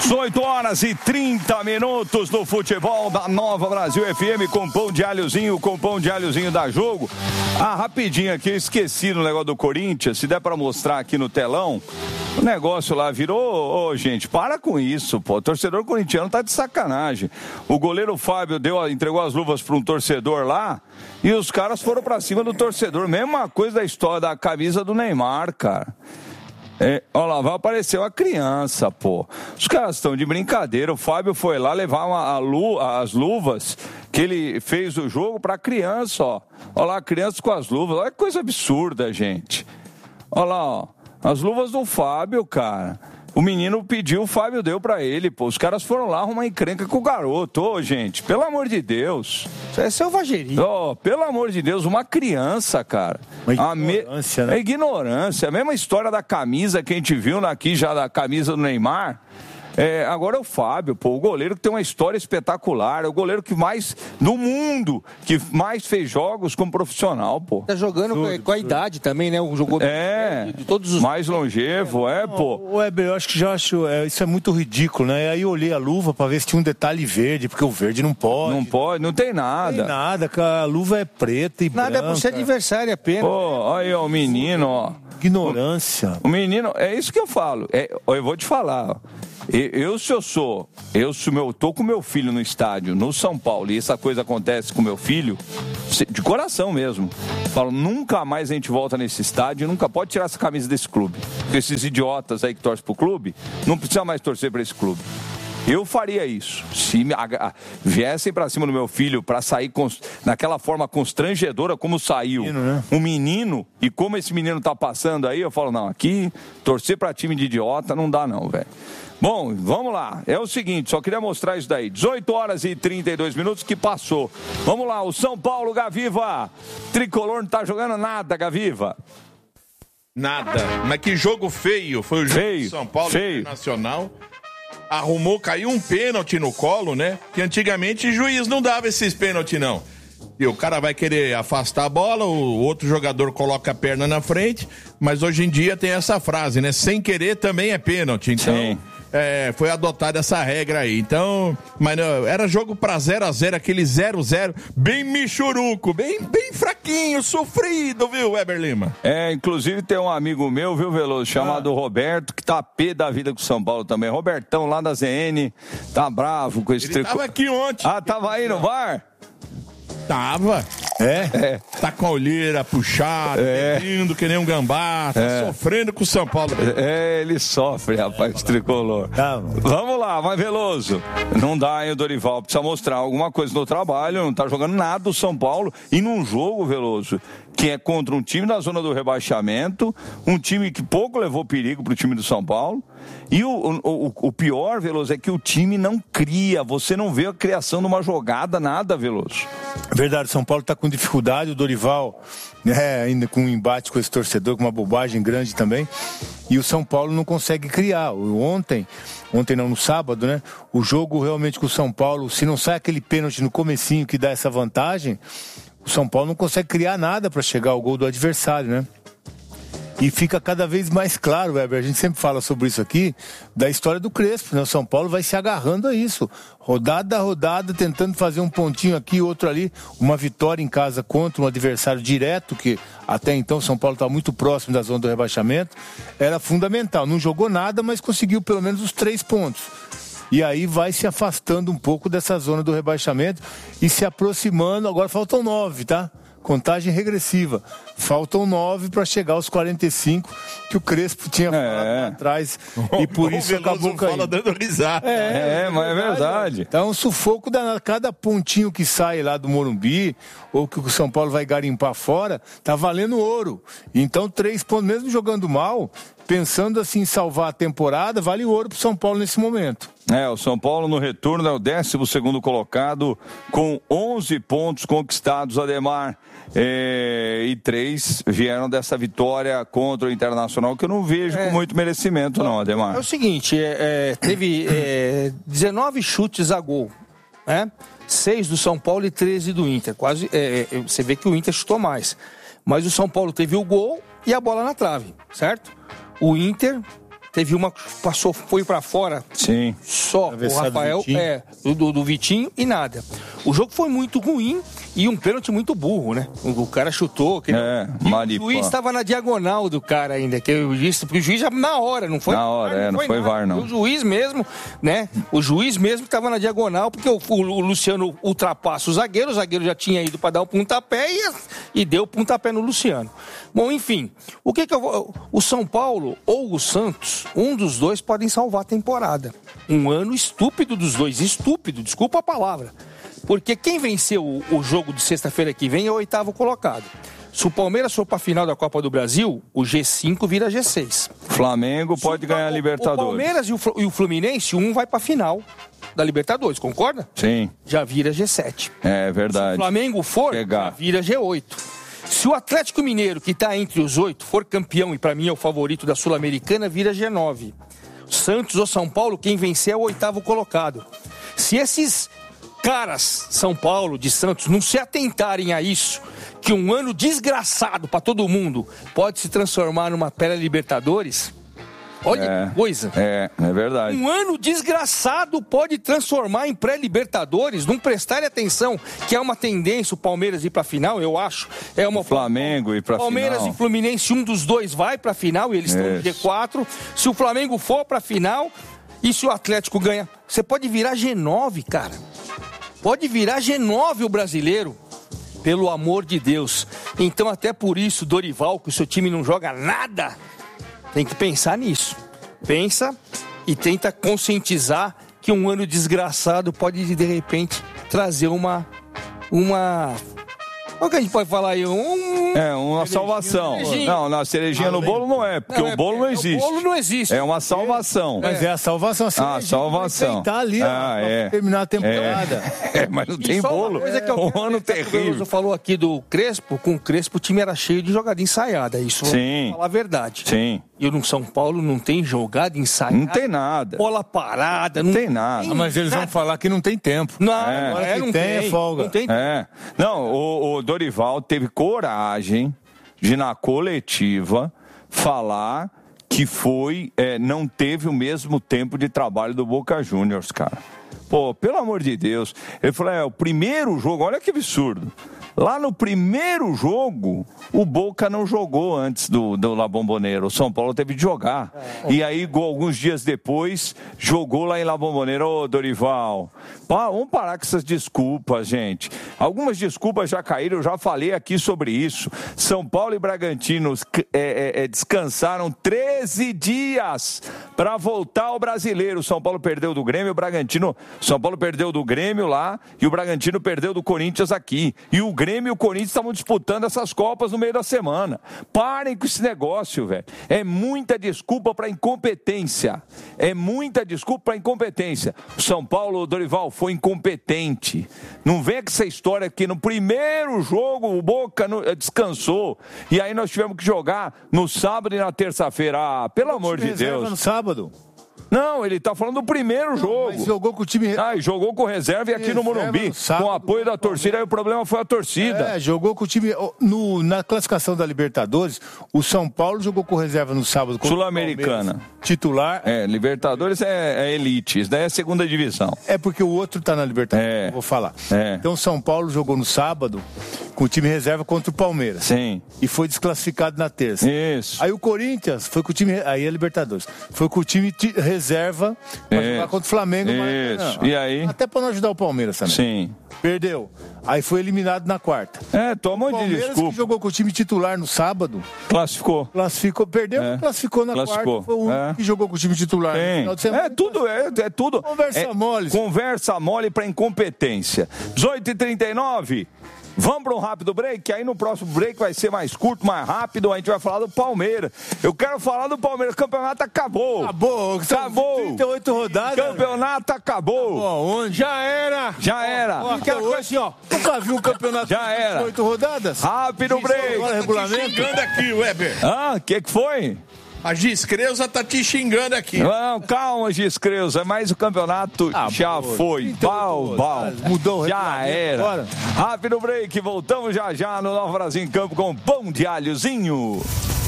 18h30 no futebol da Nova Brasil FM com pão de alhozinho da Jogo. Rapidinho aqui, eu esqueci no negócio do Corinthians, se der pra mostrar aqui no telão, o negócio lá virou, gente, para com isso, pô, o torcedor corintiano tá de sacanagem. O goleiro Fábio entregou as luvas pra um torcedor lá e os caras foram pra cima do torcedor, mesma coisa da história da camisa do Neymar, cara. Olha lá, vai aparecer uma criança, pô. Os caras estão de brincadeira. O Fábio foi lá levar as luvas que ele fez o jogo pra criança, ó. Olha lá, criança com as luvas. Olha que coisa absurda, gente. Olha lá, ó. As luvas do Fábio, cara. O menino pediu, o Fábio deu pra ele, pô. Os caras foram lá arrumar encrenca com o garoto. Ô, gente, pelo amor de Deus. Isso é selvageria. Pelo amor de Deus, uma criança, cara. Uma ignorância, né? Ignorância. A mesma história da camisa que a gente viu aqui já da camisa do Neymar. Agora é o Fábio, pô, o goleiro que tem uma história espetacular, é o goleiro que mais, no mundo, que mais fez jogos como profissional, pô. Tá jogando com a idade também, né? Um jogador de todos os... mais longevo, pô. Weber, eu acho que isso é muito ridículo, né? Aí eu olhei a luva pra ver se tinha um detalhe verde, porque o verde não pode. Não pode, não tem nada. Não tem nada, a luva é preta e branca. Nada é por ser adversário apenas. Pô, aí, ó, o menino, ó. Ignorância. O menino, é isso que eu falo. Eu vou te falar, ó. Se eu tô com meu filho no estádio, no São Paulo, e essa coisa acontece com meu filho, de coração mesmo, falo, nunca mais a gente volta nesse estádio, nunca pode tirar essa camisa desse clube. Porque esses idiotas aí que torcem pro clube, não precisa mais torcer pra esse clube. Eu faria isso. Se viessem pra cima do meu filho pra sair naquela forma constrangedora como saiu um menino, e como esse menino tá passando aí, eu falo, não, aqui torcer pra time de idiota não dá não, velho. Bom, vamos lá. É o seguinte, só queria mostrar isso daí. 18h32 que passou. Vamos lá, o São Paulo, Gaviva. Tricolor não tá jogando nada, Gaviva. Nada. Mas que jogo feio. Foi o jogo do São Paulo Internacional. Caiu um pênalti no colo, né? Que antigamente o juiz não dava esses pênaltis, não. E o cara vai querer afastar a bola, o outro jogador coloca a perna na frente, mas hoje em dia tem essa frase, né? Sem querer também é pênalti. Então, foi adotada essa regra aí. Então, mas não, era jogo pra 0x0, aquele 0x0, bem michuruco, bem fraquinho, sofrido, viu, Weber Lima? Inclusive tem um amigo meu, viu, Veloso, chamado Roberto, que tá pé da vida com o São Paulo também. Robertão, lá da ZN, tá bravo com esse Ele tava aqui ontem. Tava aí no VAR? Tava. Tá com a olheira puxada, lindo que nem um gambá, tá sofrendo com o São Paulo. Ele sofre, rapaz, tricolor. Vamos lá, vai, Veloso. Não dá, hein, o Dorival, precisa mostrar alguma coisa no trabalho, não tá jogando nada o São Paulo, e num jogo, Veloso, que é contra um time na zona do rebaixamento, um time que pouco levou perigo pro time do São Paulo, e o pior, Veloso, é que o time não cria, você não vê a criação de uma jogada, nada, Veloso. Verdade, São Paulo tá com dificuldade, o Dorival, ainda com um embate com esse torcedor, com uma bobagem grande também, e o São Paulo não consegue criar. Ontem não, no sábado, né? O jogo realmente com o São Paulo, se não sai aquele pênalti no comecinho que dá essa vantagem, o São Paulo não consegue criar nada para chegar ao gol do adversário, né? E fica cada vez mais claro, Weber, a gente sempre fala sobre isso aqui, da história do Crespo, né? O São Paulo vai se agarrando a isso, rodada a rodada, tentando fazer um pontinho aqui, outro ali, uma vitória em casa contra um adversário direto, que até então o São Paulo está muito próximo da zona do rebaixamento, era fundamental, não jogou nada, mas conseguiu pelo menos os 3 pontos. E aí vai se afastando um pouco dessa zona do rebaixamento e se aproximando, agora faltam 9, tá? Contagem regressiva. Faltam 9 para chegar aos 45 que o Crespo tinha falado lá atrás. E por isso acabou caindo. Fala dando risada. Mas é verdade. Então, um sufoco danado. Cada pontinho que sai lá do Morumbi, ou que o São Paulo vai garimpar fora, tá valendo ouro. Então, 3 pontos, mesmo jogando mal, pensando assim em salvar a temporada, vale ouro pro São Paulo nesse momento. O São Paulo no retorno é o 12º colocado com 11 pontos conquistados, Ademar, e 3 vieram dessa vitória contra o Internacional, que eu não vejo com muito merecimento não, Ademar. É o seguinte, teve 19 chutes a gol, né? 6 do São Paulo e 13 do Inter, quase, você vê que o Inter chutou mais, mas o São Paulo teve o gol e a bola na trave, certo? O Inter teve uma que foi pra fora. Sim. Só o Rafael, do Vitinho e nada. O jogo foi muito ruim e um pênalti muito burro, né? O cara chutou. O juiz estava na diagonal do cara ainda, porque o juiz já na hora, não foi? Na hora, não foi VAR, não. O juiz mesmo, né? O juiz mesmo estava na diagonal, porque o Luciano ultrapassa o zagueiro já tinha ido para dar o pontapé e deu o pontapé no Luciano. Bom, enfim, o São Paulo ou o Santos, um dos dois podem salvar a temporada. Um ano estúpido dos dois, estúpido, desculpa a palavra. Porque quem venceu o jogo de sexta-feira que vem é o 8º colocado. Se o Palmeiras for para a final da Copa do Brasil, o G5 vira G6. Flamengo pode ganhar a Libertadores. O Palmeiras e o Fluminense, um vai para a final da Libertadores, concorda? Sim. Já vira G7. É verdade. Se o Flamengo for, já vira G8. Se o Atlético Mineiro, que está entre os 8, for campeão, e para mim é o favorito da Sul-Americana, vira G9. Santos ou São Paulo, quem vencer é o 8º colocado. Se esses caras, São Paulo, de Santos, não se atentarem a isso, que um ano desgraçado para todo mundo pode se transformar numa pré-Libertadores, olha que coisa. É verdade. Um ano desgraçado pode transformar em pré-Libertadores, não prestarem atenção, que é uma tendência o Palmeiras ir para a final, eu acho. O Flamengo ir para a final. Palmeiras e Fluminense, um dos dois vai para a final e eles estão no G4. Se o Flamengo for para a final e se o Atlético ganha, você pode virar G9, cara. Pode virar G9 o brasileiro. Pelo amor de Deus. Então, até por isso, Dorival, que o seu time não joga nada, tem que pensar nisso. Pensa e tenta conscientizar que um ano desgraçado pode, de repente, trazer uma... Como que a gente pode falar aí? Uma salvação. Não, na cerejinha no bolo não é, porque o bolo não existe. O bolo não existe. É uma salvação. Mas é a salvação. A salvação. Tá ali, pra terminar a temporada. Mas não tem bolo. Um ano terrível. Você falou aqui do Crespo. Com o Crespo o time era cheio de jogada ensaiada. Isso, vamos falar a verdade. Sim. E no São Paulo não tem jogada ensaiada. Não tem nada. Bola parada. Não tem nada. Mas eles vão falar que não tem tempo. Agora que tem é folga. Não tem. Não, o Dorival teve coragem de, na coletiva, falar que não teve o mesmo tempo de trabalho do Boca Juniors, cara. Pô, pelo amor de Deus. Ele falou, o primeiro jogo, olha que absurdo. Lá no primeiro jogo, o Boca não jogou antes do La Bombonera. O São Paulo teve de jogar. E aí, alguns dias depois, jogou lá em La Bombonera. Ô, Dorival, vamos parar com essas desculpas, gente. Algumas desculpas já caíram, eu já falei aqui sobre isso. São Paulo e Bragantino descansaram 13 dias para voltar ao Brasileiro. O São Paulo perdeu do Grêmio, São Paulo perdeu do Grêmio lá e o Bragantino perdeu do Corinthians aqui. E o Grêmio e o Corinthians estavam disputando essas Copas no meio da semana. Parem com esse negócio, velho. É muita desculpa para incompetência. O São Paulo, Dorival, foi incompetente. Não vem com essa história que no primeiro jogo o Boca descansou e aí nós tivemos que jogar no sábado e na terça-feira. Pelo amor de Deus. No sábado? Não, ele tá falando do primeiro jogo. Mas jogou com o time... jogou com reserva e aqui no Morumbi, com o apoio da torcida, aí o problema foi a torcida. Jogou com o time... Na classificação da Libertadores, o São Paulo jogou com reserva no sábado. Sul-Americana. Titular. Libertadores é elite, isso daí é segunda divisão. É porque o outro tá na Libertadores, eu vou falar. Então o São Paulo jogou no sábado com o time reserva contra o Palmeiras. Sim. E foi desclassificado na terça. Isso. Aí o Corinthians foi com o time... Aí é Libertadores. Foi com o time reserva para jogar contra o Flamengo. Isso. E aí? Até para não ajudar o Palmeiras também. Sim. Perdeu. Aí foi eliminado na quarta. Toma de desculpa. O Palmeiras que jogou com o time titular no sábado. Classificou. Perdeu, classificou na quarta. Foi o único que jogou com o time titular. No final de semana. É tudo. Conversa mole. Conversa mole para incompetência. 18h39. Vamos para um rápido break, aí no próximo break vai ser mais curto, mais rápido, a gente vai falar do Palmeiras. Eu quero falar do Palmeiras, o campeonato acabou. Acabou. 38 rodadas. Campeonato acabou. Onde? Já era. Nunca viu um campeonato já era. 38 rodadas? Rápido break. Agora regulamento. Xingando aqui, Weber. O que foi? A Giscreuza tá te xingando aqui. Não, calma, Giscreuza, mas o campeonato já foi. Mudou o já era. Agora. Rápido break, voltamos já no Nova Brasil em Campo com Pão de Alhozinho.